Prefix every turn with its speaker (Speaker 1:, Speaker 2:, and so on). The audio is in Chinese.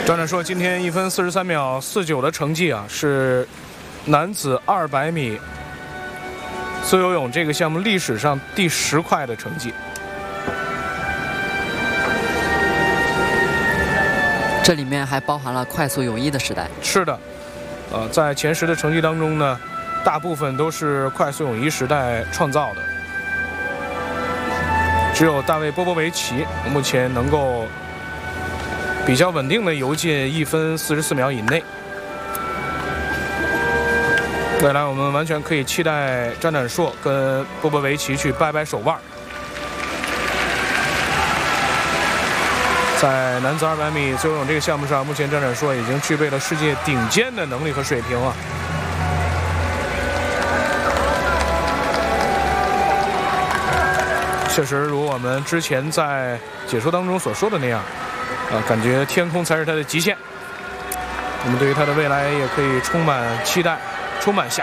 Speaker 1: 张展硕今天1分43秒49的成绩啊，是男子200米自由泳这个项目历史上第10快的成绩。
Speaker 2: 这里面还包含了快速泳衣的时代。
Speaker 1: 是的，在前10的成绩当中呢，大部分都是快速泳衣时代创造的，只有大卫·波波维奇目前能够比较稳定的游进1分44秒以内。未来我们完全可以期待张展硕跟波波维奇去掰掰手腕。在男子200米自由泳这个项目上，目前张展硕已经具备了世界顶尖的能力和水平啊。确实，如我们之前在解说当中所说的那样，感觉天空才是他的极限。我们对于他的未来也可以充满期待，充满遐